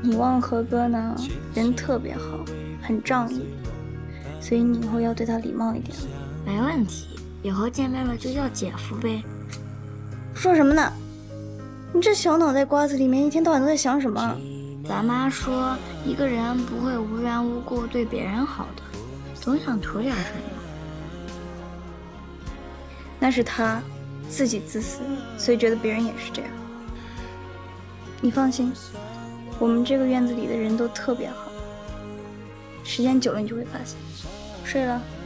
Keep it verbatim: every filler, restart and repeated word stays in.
你忘了何哥呢，人特别好，很仗义，所以你以后要对他礼貌一点。 没问题，以后见面了就叫姐夫呗。 说什么呢？你这小脑袋瓜子里面一天到晚都在想什么？ 咱妈说，一个人不会无缘无故对别人好的，总想图点什么。 那是他自己自私，所以觉得别人也是这样。你放心，我们这个院子里的人都特别好，时间久了你就会发现。睡了。